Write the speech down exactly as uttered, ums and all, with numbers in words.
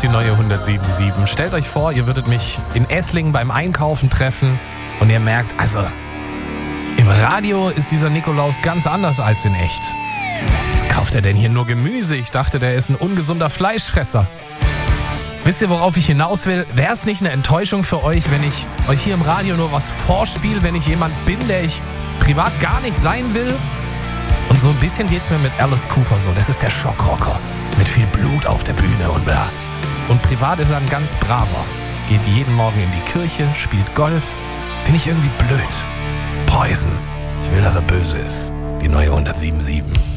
ist die neue hundertsieben Komma sieben. Stellt euch vor, ihr würdet mich in Esslingen beim Einkaufen treffen und ihr merkt, also im Radio ist dieser Nikolaus ganz anders als in echt. Was kauft er denn hier nur Gemüse? Ich dachte, der ist ein ungesunder Fleischfresser. Wisst ihr, worauf ich hinaus will? Wäre es nicht eine Enttäuschung für euch, wenn ich euch hier im Radio nur was vorspiele, wenn ich jemand bin, der ich privat gar nicht sein will? Und so ein bisschen geht's mir mit Alice Cooper so. Das ist der Schockrocker mit viel Blut auf der Bühne und bla. Und privat ist er ein ganz braver. Geht jeden Morgen in die Kirche, spielt Golf. Bin ich irgendwie blöd? Poison. Ich will, dass er böse ist. Die neue hundertsieben Komma sieben.